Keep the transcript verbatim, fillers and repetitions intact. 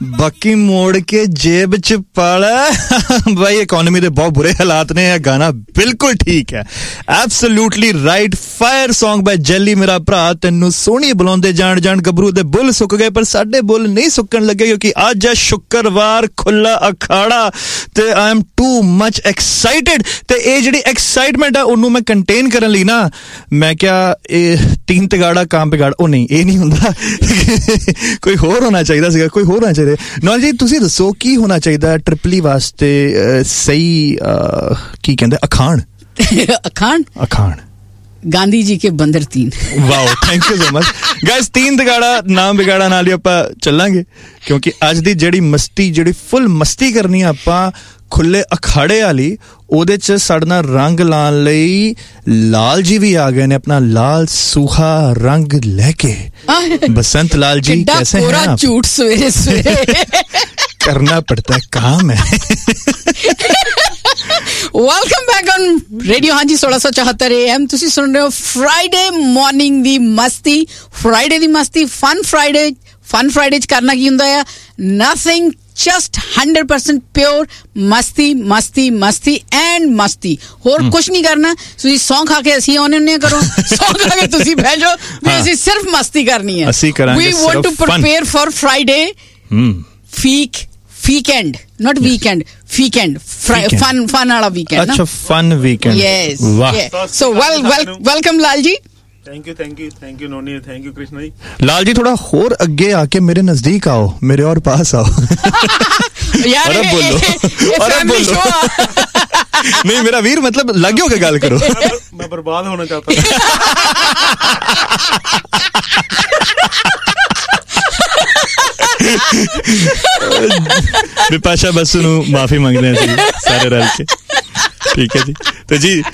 बाकी मोड़ के जेब च पाला भाई इकोनॉमी दे बहुत बुरे हालात ने गाना बिल्कुल ठीक है absolutely right fire song by jelly मेरा भरा तेनू सोहनी बुलांदे जान जान गबरू दे बुल सुक गए पर साडे बुल नहीं सुकन लगे क्योंकि आज है शुक्रवार खुला अखाड़ा ते I am too much excited ते ए जेडी एक्साइटमेंट है ओनू मैं कंटेन करन लई ना मैं क्या ए तीन तगाड़ा काम बिगाड़ ओ नहीं ए नहीं हुंदा कोई होर होना चाहिदा सीगा कोई होर होना चाहिदा नॉल जी तुसी दसो की होना चाहिदा ट्रिपली वास्ते सही की कहंदे अखान अखान अखान गांधी जी के बंदर तीन wow thank you so much guys तीन तगाड़ा नाम बिगाड़ा नाल ही आपां चलांगे क्योंकि आज दी जेड़ी मस्ती जेड़ी फुल मस्ती करनी है आपां खुले अखाड़े वाली ओदे च साडे नाल रंग लाण लई लाल जी भी आ गए ने अपना लाल सूहा रंग लेके बसंत लाल जी कैसे हैं आप झूठ सवेरे सवेरे करना पड़ता है काम है वेलकम बैक ऑन रेडियो हाँ जी सोलह सौ चौहत्तर ए एम तुसी सुन रहे हो फ्राइडे मॉर्निंग दी मस्ती फ्राइडे दी मस्ती फन फ्राइडे फन फ्राइडे च करना की हुंदा है nothing just one hundred percent pure मस्ती मस्ती मस्ती एंड मस्ती होर कुछ नहीं करना तुसी सॉन्ग खा के असी आने ने करो सॉन्ग खा के तुसी बैठ जाओ मैं असी सिर्फ मस्ती करनी है असी करांगे we want to prepare for Friday week weekend not weekend weekend fun fun वाला weekend अच्छा fun weekend yes वाह so well well welcome Lal ji thank you thank you thank you noni thank you Krishna ji Lal ji थोड़ा होर आगे आके मेरे नजदीक आओ मेरे और पास आओ यार और अब बोलो और अब बोलो नहीं मेरा वीर मतलब लाग्यो के गाल करो मैं बर्बाद होना चाहता विपाशा बसु नु माफी मांगने हैं सारे रल के ठीक है जी तो जी